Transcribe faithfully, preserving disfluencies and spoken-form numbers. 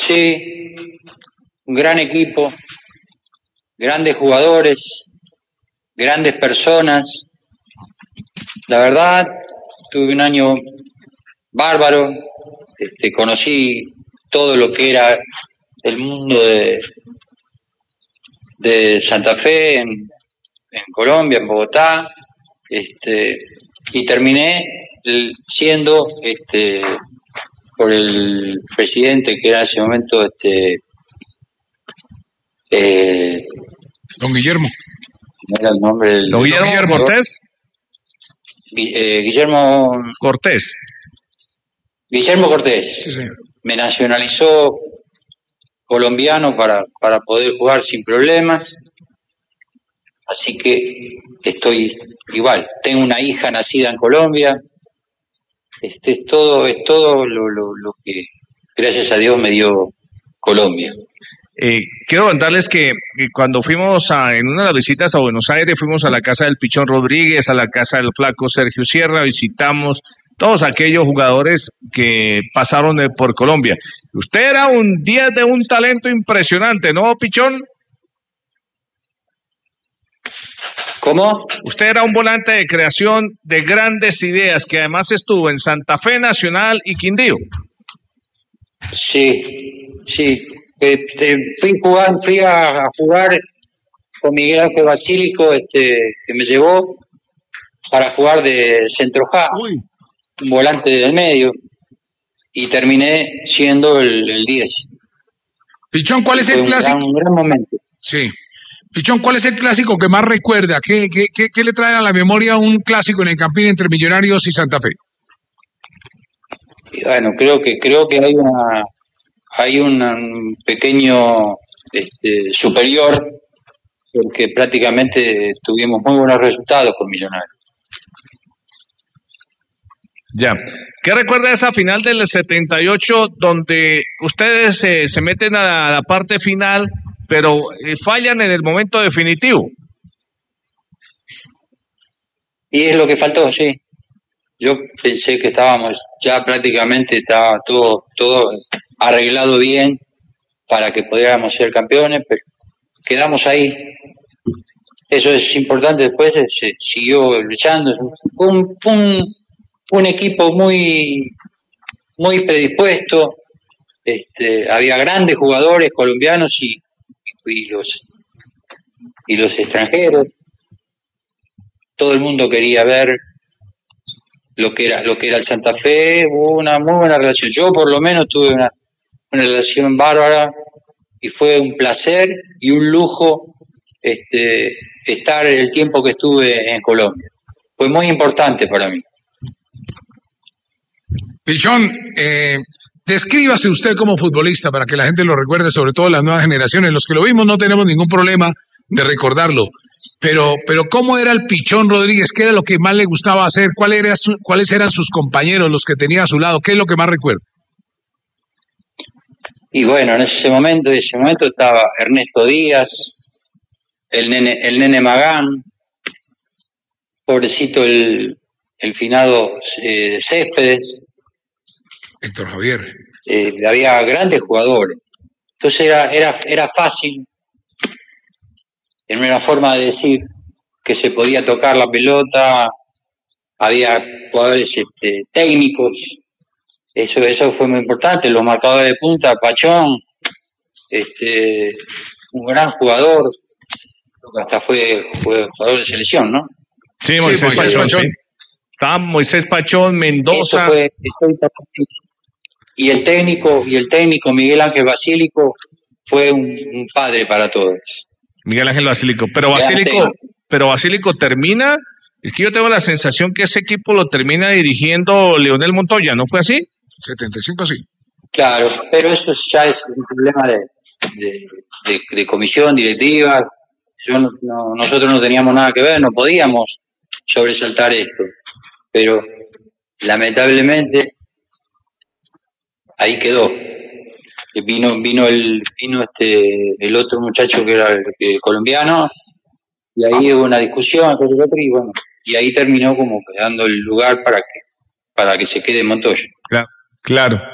Sí, un gran equipo, grandes jugadores, grandes personas. La verdad, tuve un año bárbaro. Este, conocí todo lo que era el mundo de, de Santa Fe en, en Colombia, en Bogotá, este, y terminé siendo este, por el presidente que era en ese momento este, eh, don Guillermo. ¿No era el nombre del, don Guillermo, Guillermo Cortés? Eh, Guillermo Cortés. Guillermo Cortés. Sí, señor. Me nacionalizó colombiano para, para poder jugar sin problemas. Así que estoy igual. Tengo una hija nacida en Colombia. Este es todo, es todo lo, lo, lo que gracias a Dios me dio Colombia. Eh, quiero contarles que, que cuando fuimos a, en una de las visitas a Buenos Aires, fuimos a la casa del Pichón Rodríguez, a la casa del flaco Sergio Sierra, visitamos todos aquellos jugadores que pasaron por Colombia. Usted era un diez de un talento impresionante, ¿no, Pichón? ¿Cómo? Usted era un volante de creación de grandes ideas, que además estuvo en Santa Fe, Nacional y Quindío. Sí, sí. Este, fui, jugar, fui a, a jugar con Miguel Ángel Basílico, este, que me llevó para jugar de centrojá, un volante del medio, y terminé siendo el, el diez. Pichón, ¿cuál es el un clásico? Gran, un gran momento. Sí. Pichón, ¿cuál es el clásico que más recuerda? ¿Qué, qué, qué, qué le trae a la memoria un clásico en el Campín entre Millonarios y Santa Fe? Y bueno, creo que creo que hay una hay un pequeño este, superior, porque prácticamente tuvimos muy buenos resultados con Millonarios. Ya. ¿Qué recuerda de esa final del setenta y ocho donde ustedes eh, se meten a la parte final, pero eh, fallan en el momento definitivo? Y es lo que faltó, sí. Yo pensé que estábamos ya prácticamente, estaba todo, todo arreglado bien para que pudiéramos ser campeones, pero quedamos ahí. Eso es importante. Después se siguió luchando. Fue un, un, un equipo muy, muy predispuesto. Este, había grandes jugadores colombianos y, y los y los extranjeros. Todo el mundo quería ver lo que era lo que era el Santa Fe. Hubo una muy buena relación. Yo por lo menos tuve una, una relación bárbara y fue un placer y un lujo este, estar el tiempo que estuve en Colombia. Fue muy importante para mí. Pichón, eh, descríbase usted como futbolista para que la gente lo recuerde, sobre todo las nuevas generaciones. Los que lo vimos no tenemos ningún problema de recordarlo. Pero, pero ¿cómo era el Pichón Rodríguez? ¿Qué era lo que más le gustaba hacer? ¿Cuál era su, ¿Cuáles eran sus compañeros, los que tenía a su lado? ¿Qué es lo que más recuerda? Y bueno, en ese momento, en ese momento estaba Ernesto Díaz, el nene, el nene Magán, pobrecito el, el finado eh, Céspedes. Héctor Javier. Eh, había grandes jugadores. Entonces era, era, era fácil, en una forma de decir que se podía tocar la pelota, había jugadores este, técnicos, eso, eso fue muy importante, los marcadores de punta, Pachón, este, un gran jugador, hasta fue, fue jugador de selección, ¿no? Sí, Moisés, sí, Moisés Pachón. Pachón. Sí. Estaba Moisés Pachón, Mendoza. Eso fue, eso fue, y el técnico, y el técnico Miguel Ángel Basílico fue un, un padre para todos. Miguel Ángel Basílico, pero Basílico, pero Basílico termina, es que yo tengo la sensación que ese equipo lo termina dirigiendo Leonel Montoya, ¿no fue así? setenta y cinco sí. Claro, pero eso ya es un problema de, de, de, de comisión directiva. Yo no, no, nosotros no teníamos nada que ver, no podíamos sobresaltar esto, pero lamentablemente ahí quedó. Vino, vino el, vino este, el otro muchacho que era el, el colombiano, y ahí hubo una discusión, y bueno, y ahí terminó como quedando el lugar para que, para que se quede Montoya. Claro, claro.